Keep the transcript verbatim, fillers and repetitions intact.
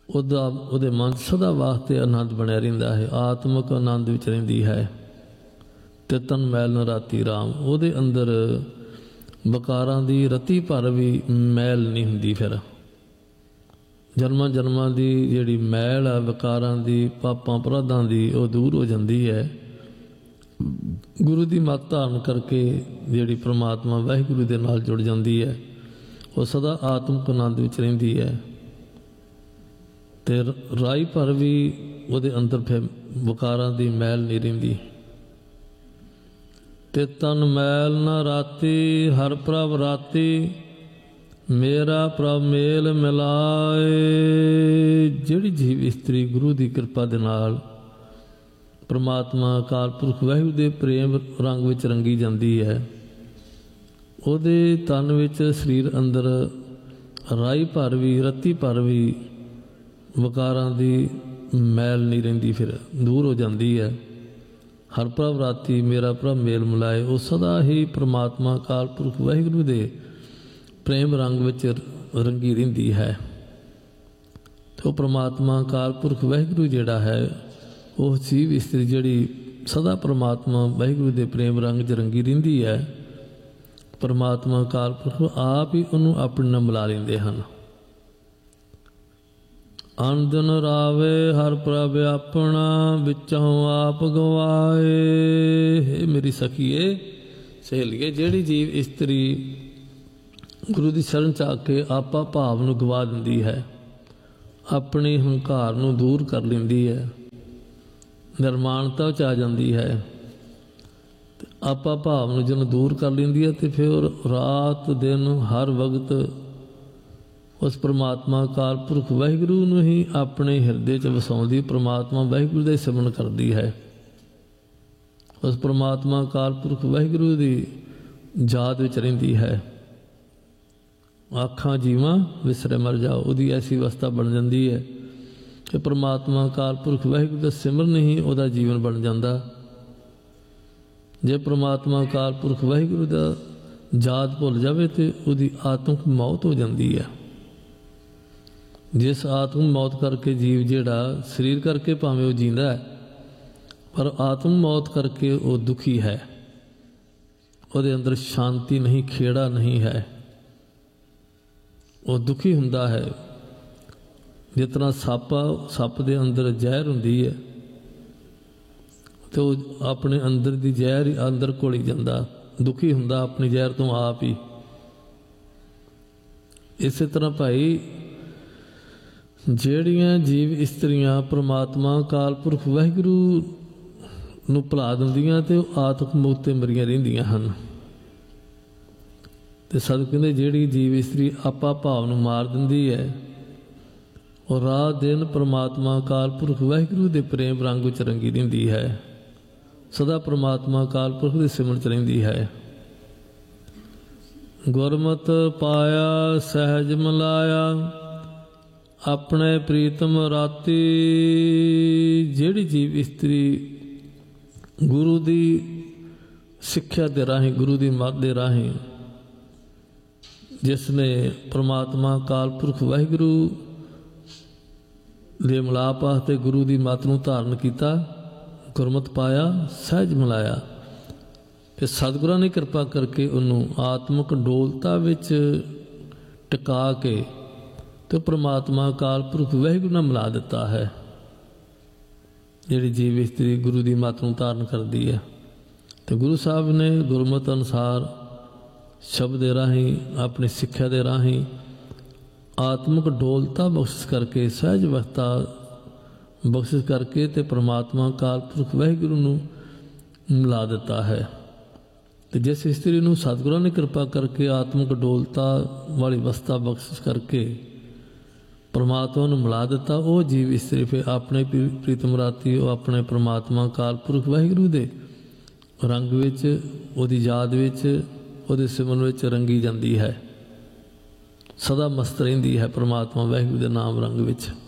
ਉਹਦਾ ਉਹਦੇ ਮਨ ਸਦਾ ਵਾਸਤੇ ਆਨੰਦ ਬਣਿਆ ਰਹਿੰਦਾ ਹੈ, ਆਤਮਿਕ ਆਨੰਦ ਵਿੱਚ ਰਹਿੰਦੀ ਹੈ। ਤੇ ਤਨ ਮੈਲ ਨ ਰਾਤੀ ਰਾਮ, ਉਹਦੇ ਅੰਦਰ ਵਿਕਾਰਾਂ ਦੀ ਰਤੀ ਭਰ ਵੀ ਮੈਲ ਨਹੀਂ ਹੁੰਦੀ। ਫਿਰ ਜਨਮਾਂ ਜਨਮਾਂ ਦੀ ਜਿਹੜੀ ਮੈਲ ਆ ਵਿਕਾਰਾਂ ਦੀ, ਪਾਪਾਂ ਅਪਰਾਧਾਂ ਦੀ, ਉਹ ਦੂਰ ਹੋ ਜਾਂਦੀ ਹੈ। ਗੁਰੂ ਦੀ ਮੱਤ ਧਾਰਨ ਕਰਕੇ ਜਿਹੜੀ ਪ੍ਰਮਾਤਮਾ ਵਾਹਿਗੁਰੂ ਦੇ ਨਾਲ ਜੁੜ ਜਾਂਦੀ ਹੈ, ਉਹ ਸਦਾ ਆਤਮਿਕ ਆਨੰਦ ਵਿੱਚ ਰਹਿੰਦੀ ਹੈ। ਤੇ ਰਾਈ ਭਰ ਵੀ ਉਹਦੇ ਅੰਦਰ ਫਿਰ ਵਿਕਾਰਾਂ ਦੀ ਮੈਲ ਨਹੀਂ ਰਹਿੰਦੀ। ਤੇ ਤਨ ਮੈਲ ਨਾ ਰਾਤੀ ਹਰ ਪ੍ਰਭ ਰਾਤੀ, ਮੇਰਾ ਪ੍ਰਭ ਮੇਲ ਮਿਲਾਏ। ਜਿਹੜੀ ਜੀਵ ਇਸਤਰੀ ਗੁਰੂ ਦੀ ਕਿਰਪਾ ਦੇ ਨਾਲ ਪ੍ਰਮਾਤਮਾ ਅਕਾਲ ਪੁਰਖ ਵਾਹਿਗੁਰੂ ਦੇ ਪ੍ਰੇਮ ਰੰਗ ਵਿੱਚ ਰੰਗੀ ਜਾਂਦੀ ਹੈ, ਉਹਦੇ ਤਨ ਵਿੱਚ ਸਰੀਰ ਅੰਦਰ ਰਾਈ ਭਰ ਵੀ ਰਤੀ ਭਰ ਵੀ ਵਿਕਾਰਾਂ ਦੀ ਮੈਲ ਨਹੀਂ ਰਹਿੰਦੀ, ਫਿਰ ਦੂਰ ਹੋ ਜਾਂਦੀ ਹੈ। ਹਰ ਪ੍ਰਭ ਰਾਤੀ ਮੇਰਾ ਪ੍ਰਭ ਮੇਲ ਮਿਲਾਏ, ਉਹ ਸਦਾ ਹੀ ਪ੍ਰਮਾਤਮਾ ਅਕਾਲ ਪੁਰਖ ਵਾਹਿਗੁਰੂ ਦੇ ਪ੍ਰੇਮ ਰੰਗ ਵਿੱਚ ਰੰਗੀ ਰਹਿੰਦੀ ਹੈ। ਤੇ ਉਹ ਪ੍ਰਮਾਤਮਾ ਅਕਾਲ ਪੁਰਖ ਵਾਹਿਗੁਰੂ ਜਿਹੜਾ ਹੈ, ਉਹ ਜੀਵ ਇਸਤਰੀ ਜਿਹੜੀ ਸਦਾ ਪ੍ਰਮਾਤਮਾ ਵਾਹਿਗੁਰੂ ਦੇ ਪ੍ਰੇਮ ਰੰਗ 'ਚ ਰੰਗੀ ਰਹਿੰਦੀ ਹੈ, ਪ੍ਰਮਾਤਮਾ ਅਕਾਲ ਪੁਰਖ ਆਪ ਹੀ ਉਹਨੂੰ ਆਪਣੇ ਨਾਲ ਮਿਲਾ ਲੈਂਦੇ ਹਨ। ਅੰਦਨ ਰਾਵੇ ਹਰ ਪ੍ਰਭ ਆਪਣਾ, ਵਿੱਚੋਂ ਆਪ ਗਵਾਏ। ਹੇ ਮੇਰੀ ਸਖੀਏ ਸਹੇਲੀਏ, ਜਿਹੜੀ ਜੀਵ ਇਸਤਰੀ ਗੁਰੂ ਦੀ ਸ਼ਰਨ 'ਚ ਆ ਕੇ ਆਪਾ ਭਾਵ ਨੂੰ ਗਵਾ ਦਿੰਦੀ ਹੈ, ਆਪਣੀ ਹੰਕਾਰ ਨੂੰ ਦੂਰ ਕਰ ਲੈਂਦੀ ਹੈ, ਨਿਰਮਾਣਤਾ 'ਚ ਆ ਜਾਂਦੀ ਹੈ, ਤੇ ਆਪਾ ਭਾਵ ਨੂੰ ਜਦੋਂ ਦੂਰ ਕਰ ਲੈਂਦੀ ਹੈ, ਤੇ ਫਿਰ ਰਾਤ ਦਿਨ ਹਰ ਵਕਤ ਉਸ ਪ੍ਰਮਾਤਮਾ ਅਕਾਲ ਪੁਰਖ ਵਾਹਿਗੁਰੂ ਨੂੰ ਹੀ ਆਪਣੇ ਹਿਰਦੇ 'ਚ ਵਸਾਉਂਦੀ, ਪ੍ਰਮਾਤਮਾ ਵਾਹਿਗੁਰੂ ਦਾ ਸਿਮਰਨ ਕਰਦੀ ਹੈ। ਉਸ ਪ੍ਰਮਾਤਮਾ ਅਕਾਲ ਪੁਰਖ ਵਾਹਿਗੁਰੂ ਦੀ ਯਾਦ ਵਿੱਚ ਰਹਿੰਦੀ ਹੈ। ਆਖਾਂ ਜੀਵਾਂ ਵਿਸਰੇ ਮਰ ਜਾਓ, ਉਹਦੀ ਐਸੀ ਅਵਸਥਾ ਬਣ ਜਾਂਦੀ ਹੈ ਕਿ ਪ੍ਰਮਾਤਮਾ ਅਕਾਲ ਪੁਰਖ ਵਾਹਿਗੁਰੂ ਦਾ ਸਿਮਰਨ ਹੀ ਉਹਦਾ ਜੀਵਨ ਬਣ ਜਾਂਦਾ। ਜੇ ਪ੍ਰਮਾਤਮਾ ਅਕਾਲ ਪੁਰਖ ਵਾਹਿਗੁਰੂ ਦਾ ਯਾਦ ਭੁੱਲ ਜਾਵੇ ਤੇ ਉਹਦੀ ਆਤਮਿਕ ਮੌਤ ਹੋ ਜਾਂਦੀ ਹੈ। ਜਿਸ ਆਤਮ ਮੌਤ ਕਰਕੇ ਜੀਵ ਜਿਹੜਾ ਸਰੀਰ ਕਰਕੇ ਭਾਵੇਂ ਉਹ ਜੀਂਦਾ ਹੈ, ਪਰ ਆਤਮ ਮੌਤ ਕਰਕੇ ਉਹ ਦੁਖੀ ਹੈ, ਉਹਦੇ ਅੰਦਰ ਸ਼ਾਂਤੀ ਨਹੀਂ, ਖੇੜਾ ਨਹੀਂ ਹੈ, ਉਹ ਦੁਖੀ ਹੁੰਦਾ ਹੈ। ਜਿਸ ਤਰ੍ਹਾਂ ਸੱਪ ਸੱਪ ਦੇ ਅੰਦਰ ਜ਼ਹਿਰ ਹੁੰਦੀ ਹੈ, ਤੇ ਉਹ ਆਪਣੇ ਅੰਦਰ ਦੀ ਜ਼ਹਿਰ ਅੰਦਰ ਘੁਲੀ ਜਾਂਦਾ, ਦੁਖੀ ਹੁੰਦਾ ਆਪਣੀ ਜ਼ਹਿਰ ਤੋਂ ਆਪ ਹੀ। ਇਸੇ ਤਰ੍ਹਾਂ ਭਾਈ ਜਿਹੜੀਆਂ ਜੀਵ ਇਸਤਰੀਆਂ ਪ੍ਰਮਾਤਮਾ ਅਕਾਲ ਪੁਰਖ ਵਾਹਿਗੁਰੂ ਨੂੰ ਭੁਲਾ ਦਿੰਦੀਆਂ, ਤੇ ਉਹ ਆਤਮਿਕ ਮੌਤ 'ਤੇ ਮਰੀਆਂ ਰਹਿੰਦੀਆਂ ਹਨ। ਤੇ ਸਦ ਕਹਿੰਦੇ ਜਿਹੜੀ ਜੀਵ ਇਸਤਰੀ ਆਪਾ ਭਾਵ ਨੂੰ ਮਾਰ ਦਿੰਦੀ ਹੈ, ਉਹ ਰਾਤ ਦਿਨ ਪ੍ਰਮਾਤਮਾ ਅਕਾਲ ਪੁਰਖ ਵਾਹਿਗੁਰੂ ਦੇ ਪ੍ਰੇਮ ਰੰਗ ਵਿੱਚ ਰੰਗੀ ਰਹਿੰਦੀ ਹੈ, ਸਦਾ ਪ੍ਰਮਾਤਮਾ ਅਕਾਲ ਪੁਰਖ ਦੇ ਸਿਮਰਨ 'ਚ ਰਹਿੰਦੀ ਹੈ। ਗੁਰਮਤਿ ਪਾਇਆ ਸਹਿਜ ਮਿਲਾਇਆ, ਆਪਣੇ ਪ੍ਰੀਤਮ ਰਾਤੀ। ਜਿਹੜੀ ਜੀਵ ਇਸਤਰੀ ਗੁਰੂ ਦੀ ਸਿੱਖਿਆ ਦੇ ਰਾਹੀਂ, ਗੁਰੂ ਦੀ ਮੱਤ ਦੇ ਰਾਹੀਂ, ਜਿਸ ਨੇ ਪ੍ਰਮਾਤਮਾ ਅਕਾਲ ਪੁਰਖ ਵਾਹਿਗੁਰੂ ਦੇ ਮਿਲਾਪ ਵਾਸਤੇ ਗੁਰੂ ਦੀ ਮੱਤ ਨੂੰ ਧਾਰਨ ਕੀਤਾ, ਗੁਰਮਤਿ ਪਾਇਆ ਸਹਿਜ ਮਿਲਾਇਆ, ਤੇ ਸਤਿਗੁਰਾਂ ਨੇ ਕਿਰਪਾ ਕਰਕੇ ਉਹਨੂੰ ਆਤਮਿਕ ਡੋਲਤਾ ਵਿੱਚ ਟਿਕਾ ਕੇ ਤੇ ਪ੍ਰਮਾਤਮਾ ਅਕਾਲ ਪੁਰਖ ਵਾਹਿਗੁਰੂ ਨਾਲ ਮਿਲਾ ਦਿੱਤਾ ਹੈ। ਜਿਹੜੀ ਜੀਵ ਇਸਤਰੀ ਗੁਰੂ ਦੀ ਮੱਤ ਨੂੰ ਧਾਰਨ ਕਰਦੀ ਹੈ, ਤੇ ਗੁਰੂ ਸਾਹਿਬ ਨੇ ਗੁਰਮਤਿ ਅਨੁਸਾਰ ਸ਼ਬਦ ਦੇ ਰਾਹੀਂ, ਆਪਣੀ ਸਿੱਖਿਆ ਦੇ ਰਾਹੀਂ ਆਤਮਿਕ ਡੋਲਤਾ ਬਖਸ਼ਿਸ਼ ਕਰਕੇ, ਸਹਿਜ ਅਵਸਥਾ ਬਖਸ਼ਿਸ਼ ਕਰਕੇ, ਤੇ ਪ੍ਰਮਾਤਮਾ ਅਕਾਲ ਪੁਰਖ ਵਾਹਿਗੁਰੂ ਨੂੰ ਮਿਲਾ ਦਿੱਤਾ ਹੈ। ਤੇ ਜਿਸ ਇਸਤਰੀ ਨੂੰ ਸਤਿਗੁਰਾਂ ਨੇ ਕਿਰਪਾ ਕਰਕੇ ਆਤਮਿਕ ਡੋਲਤਾ ਵਾਲੀ ਅਵਸਥਾ ਬਖਸ਼ਿਸ਼ ਕਰਕੇ ਪ੍ਰਮਾਤਮਾ ਨੂੰ ਮਿਲਾ ਦਿੱਤਾ, ਉਹ ਜੀਵ ਇਸਤਰੀ ਫਿਰ ਆਪਣੇ ਪ੍ਰੀਤਮ ਰਾਤੀ ਉਹ ਆਪਣੇ ਪ੍ਰਮਾਤਮਾ ਅਕਾਲ ਪੁਰਖ ਵਾਹਿਗੁਰੂ ਦੇ ਰੰਗ ਵਿੱਚ, ਉਹਦੀ ਯਾਦ ਵਿੱਚ, ਉਹਦੇ ਸਿਮਰਨ ਵਿੱਚ ਰੰਗੀ ਜਾਂਦੀ ਹੈ, ਸਦਾ ਮਸਤ ਰਹਿੰਦੀ ਹੈ ਪ੍ਰਮਾਤਮਾ ਵਾਹਿਗੁਰੂ ਦੇ ਨਾਮ ਰੰਗ ਵਿੱਚ।